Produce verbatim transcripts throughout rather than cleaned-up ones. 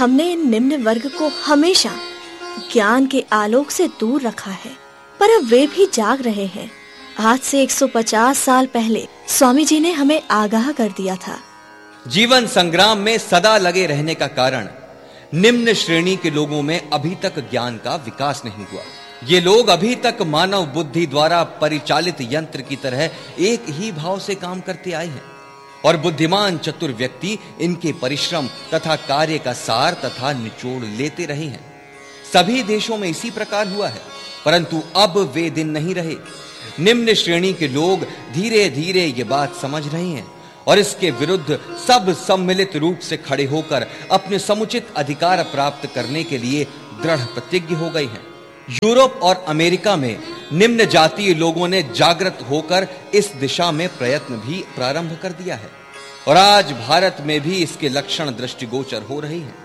हमने इन निम्न वर्ग को हमेशा ज्ञान के आलोक से दूर रखा है, पर अब वे भी जाग रहे हैं। आज से एक सौ पचास साल पहले स्वामी जी ने हमें आगाह कर दिया था। जीवन संग्राम में सदा लगे रहने का कारण निम्न श्रेणी के लोगों में अभी तक ज्ञान का विकास नहीं हुआ। ये लोग अभी तक मानव बुद्धि द्वारा परिचालित यंत्र की तरह एक ही भाव से काम करते आए हैं और बुद्धिमान चतुर व्यक्ति इनके परिश्रम तथा कार्य का सार तथा निचोड़ लेते रहे हैं। सभी देशों में इसी प्रकार हुआ है, परंतु अब वे दिन नहीं रहे। निम्न श्रेणी के लोग धीरे धीरे ये बात समझ रहे हैं और इसके विरुद्ध सब सम्मिलित रूप से खड़े होकर अपने समुचित अधिकार प्राप्त करने के लिए दृढ़ प्रतिज्ञ हो गए हैं। यूरोप और अमेरिका में निम्न जातीय लोगों ने जागृत होकर इस दिशा में प्रयत्न भी प्रारंभ कर दिया है और आज भारत में भी इसके लक्षण दृष्टिगोचर हो रहे हैं।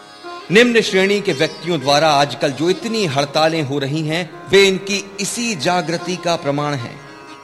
निम्न श्रेणी के व्यक्तियों द्वारा आजकल जो इतनी हड़तालें हो रही हैं, वे इनकी इसी जागृति का प्रमाण हैं।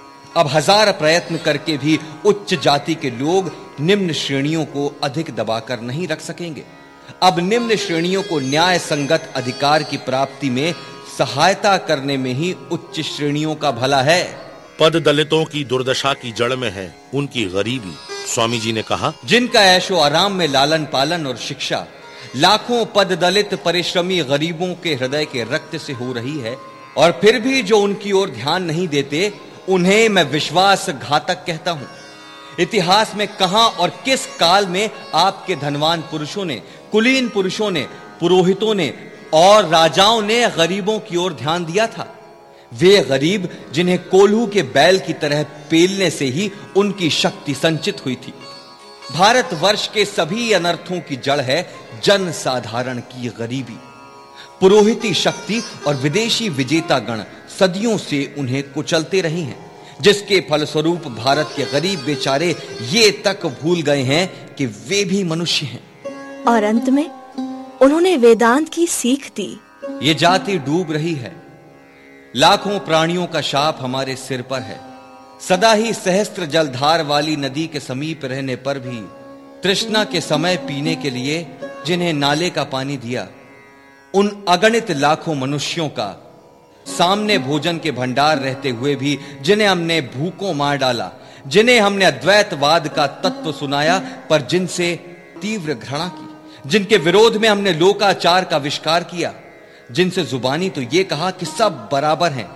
अब हजार प्रयत्न करके भी उच्च जाति के लोग निम्न श्रेणियों को अधिक दबाकर नहीं रख सकेंगे। अब निम्न श्रेणियों को न्याय संगत अधिकार की प्राप्ति में सहायता करने में ही उच्च श्रेणियों का भला है। पद दलितों की दुर्दशा की जड़ में है उनकी गरीबी। स्वामी जी ने कहा, जिनका ऐशो आराम में लालन पालन और शिक्षा लाखों पद दलित परिश्रमी गरीबों के हृदय के रक्त से हो रही है और फिर भी जो उनकी ओर ध्यान नहीं देते, उन्हें मैं विश्वासघातक कहता हूं। इतिहास में कहां और किस काल में आपके धनवान पुरुषों ने, कुलीन पुरुषों ने, पुरोहितों ने और राजाओं ने गरीबों की ओर ध्यान दिया था? वे गरीब जिन्हें कोल्हू के बैल की तरह पेलने से ही उनकी शक्ति संचित हुई थी। भारतवर्ष के सभी अनर्थों की जड़ है जन साधारण की गरीबी। पुरोहिती शक्ति और विदेशी विजेता गण सदियों से उन्हें कुचलते रहे हैं, जिसके फलस्वरूप भारत के गरीब बेचारे ये तक भूल गए हैं कि वे भी मनुष्य हैं। और अंत में उन्होंने वेदांत की सीख दी। ये जाति डूब रही है। लाखों प्राणियों का शाप हमारे सिर पर है। सदा ही सहस्त्र जलधार वाली नदी के समीप रहने पर भी तृष्णा के समय पीने के लिए जिन्हें नाले का पानी दिया, उन अगणित लाखों मनुष्यों का सामने भोजन के भंडार रहते हुए भी जिन्हें हमने भूखों मार डाला, जिन्हें हमने अद्वैतवाद का तत्व सुनाया पर जिनसे तीव्र घृणा की, जिनके विरोध में हमने लोकाचार का विष्कार किया, जिनसे जुबानी तो ये कहा कि सब बराबर हैं,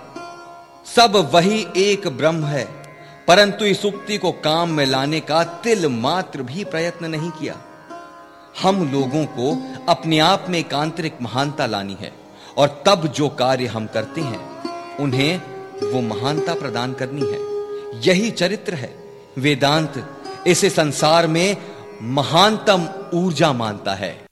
सब वही एक ब्रह्म है, परंतु इस उक्ति को काम में लाने का तिल मात्र भी प्रयत्न नहीं किया। हम लोगों को अपने आप में एक आंतरिक महानता लानी है और तब जो कार्य हम करते हैं उन्हें वो महानता प्रदान करनी है। यही चरित्र है। वेदांत इसे संसार में महानतम ऊर्जा मानता है।